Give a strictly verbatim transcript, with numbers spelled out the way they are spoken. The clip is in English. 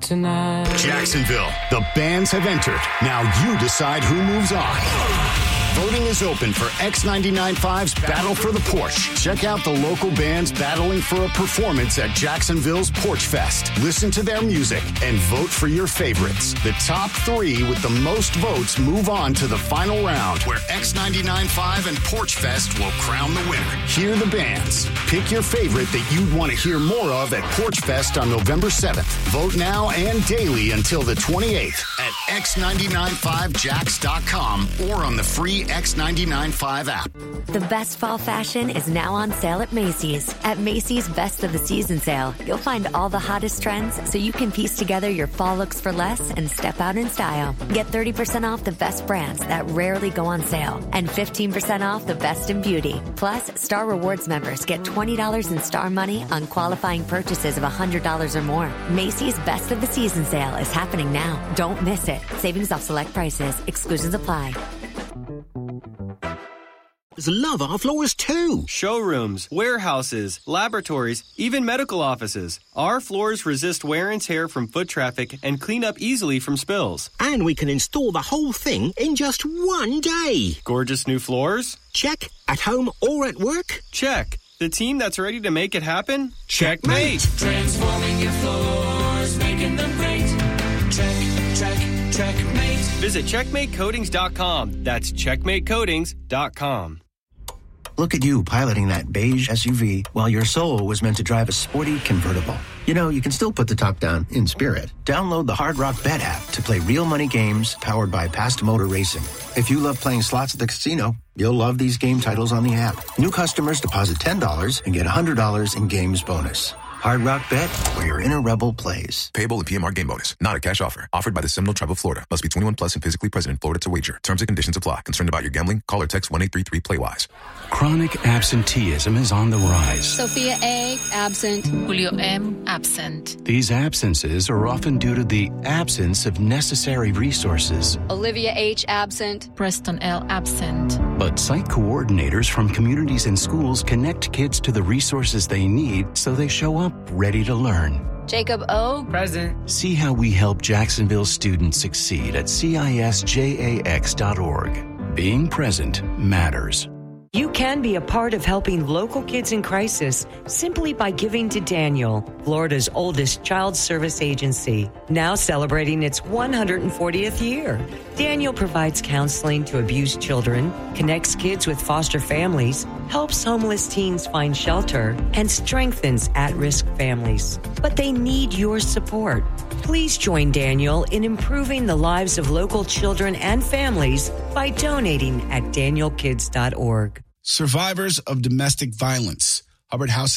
tonight. Jacksonville, the bands have entered. Now you decide who moves on. Voting is open for X ninety-nine point five's Battle for the Porch. Check out the local bands battling for a performance at Jacksonville's Porch Fest. Listen to their music and vote for your favorites. The top three with the most votes move on to the final round, where X ninety-nine point five and Porch Fest will crown the winner. Hear the bands. Pick your favorite that you'd want to hear more of at Porch Fest on November seventh. Vote now and daily until the twenty-eighth at x ninety-nine point five jacks dot com or on the free X ninety-nine point five app. The best fall fashion is now on sale at Macy's. At Macy's Best of the Season sale, you'll find all the hottest trends so you can piece together your fall looks for less and step out in style. Get thirty percent off the best brands that rarely go on sale and fifteen percent off the best in beauty. Plus, Star Rewards members get twenty dollars in Star Money on qualifying purchases of one hundred dollars or more. Macy's Best of the Season sale is happening now. Don't miss it. Savings off select prices. Exclusions apply. Love our floors too. Showrooms, warehouses, laboratories, even medical offices. Our floors resist wear and tear from foot traffic and clean up easily from spills. And we can install the whole thing in just one day. Gorgeous new floors? Check. At home or at work? Check. The team that's ready to make it happen? Checkmate. Transforming your floors, making them great. Check, check, checkmate. Visit checkmate coatings dot com. That's checkmate coatings dot com. Look at you piloting that beige S U V while your soul was meant to drive a sporty convertible. You know, you can still put the top down in spirit. Download the Hard Rock Bet app to play real money games powered by Past Motor Racing. If you love playing slots at the casino, you'll love these game titles on the app. New customers deposit ten dollars and get one hundred dollars in games bonus. Hard Rock Bet, where your inner rebel plays. Payable in P M R game bonus. Not a cash offer. Offered by the Seminole Tribe of Florida. Must be twenty-one plus and physically present in Florida to wager. Terms and conditions apply. Concerned about your gambling? Call or text one eight three three play wise. Chronic absenteeism is on the rise. Sophia A. absent. Julio M. absent. These absences are often due to the absence of necessary resources. Olivia H. absent. Preston L. absent. But site coordinators from communities and schools connect kids to the resources they need so they show up ready to learn. Jacob O. Present. See how we help Jacksonville students succeed at C I S J A X dot org. Being present matters. You can be a part of helping local kids in crisis simply by giving to Daniel, Florida's oldest child service agency, now celebrating its one hundred fortieth year. Daniel provides counseling to abused children, connects kids with foster families, helps homeless teens find shelter, and strengthens at-risk families. But they need your support. Please join Daniel in improving the lives of local children and families by donating at daniel kids dot org. Survivors of domestic violence. Hubbard House is